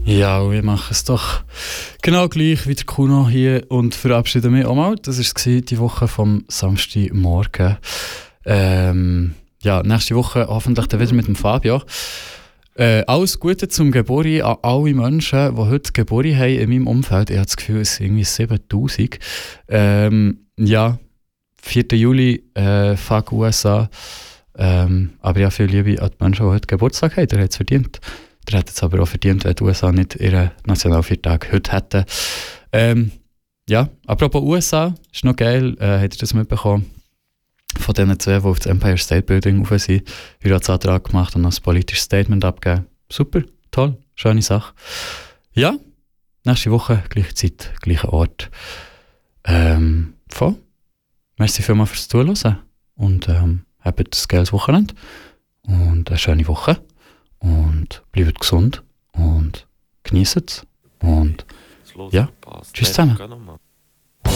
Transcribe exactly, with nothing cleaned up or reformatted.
Ja, und wir machen es doch genau gleich wie der Kuno hier und verabschieden mich auch mal. Das war die Woche vom Samstagmorgen. Ähm, ja, nächste Woche hoffentlich dann wieder mit dem Fabio. Äh, alles Gute zum Geburtstag an alle Menschen, die heute Geburtstag haben in meinem Umfeld. Ich habe das Gefühl, es sind irgendwie siebentausend. Ähm, ja, vierten Juli, äh, fuck U S A. Ähm, aber ja, viel Liebe an die Menschen, die heute Geburtstag haben. Der hat es verdient. Der hätte es aber auch verdient, wenn die U S A nicht ihren Nationalviertag heute hätten. Ähm, ja, apropos U S A, ist noch geil, äh, habt ihr das mitbekommen? Von diesen zwei, die auf das Empire State Building rauf sind, Heiratsantrag gemacht und noch ein politisches Statement abgegeben. Super, toll, schöne Sache. Ja, nächste Woche, gleiche Zeit, gleicher Ort. Ähm, voll. Merci vielmals fürs Zuhören und ähm, habt ein geiles Wochenende und eine schöne Woche. Und bleibt gesund und genießt es. Und ja, tschüss zusammen.